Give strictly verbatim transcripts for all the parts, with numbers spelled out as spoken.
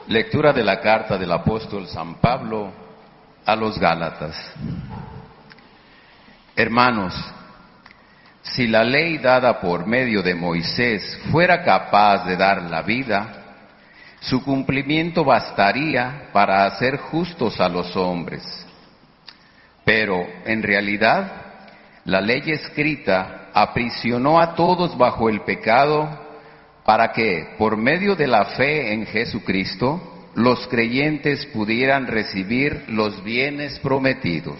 Lectura de la carta del apóstol San Pablo a los Gálatas. Hermanos, si la ley dada por medio de Moisés fuera capaz de dar la vida, su cumplimiento bastaría para hacer justos a los hombres. Pero, en realidad, la ley escrita aprisionó a todos bajo el pecado para que, por medio de la fe en Jesucristo, los creyentes pudieran recibir los bienes prometidos.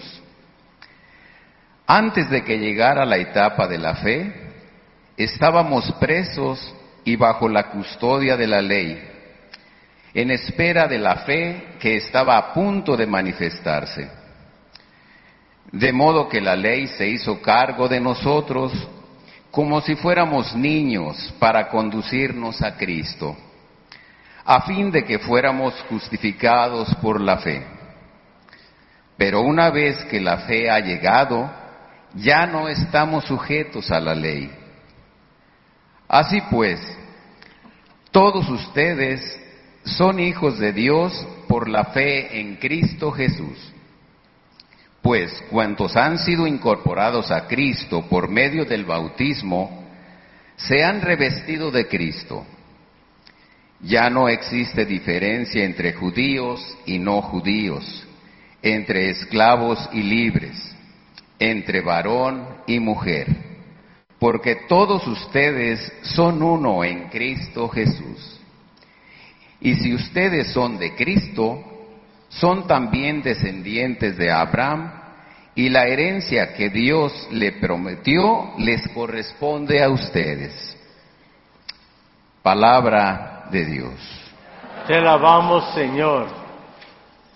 Antes de que llegara la etapa de la fe, estábamos presos y bajo la custodia de la ley, en espera de la fe que estaba a punto de manifestarse. De modo que la ley se hizo cargo de nosotros como si fuéramos niños para conducirnos a Cristo, a fin de que fuéramos justificados por la fe. Pero una vez que la fe ha llegado, ya no estamos sujetos a la ley. Así pues, todos ustedes son hijos de Dios por la fe en Cristo Jesús. Pues cuantos han sido incorporados a Cristo por medio del bautismo, se han revestido de Cristo. Ya no existe diferencia entre judíos y no judíos, entre esclavos y libres, entre varón y mujer, porque todos ustedes son uno en Cristo Jesús. Y si ustedes son de Cristo, son también descendientes de Abraham, y la herencia que Dios le prometió les corresponde a ustedes. Palabra de Dios. Te alabamos, Señor.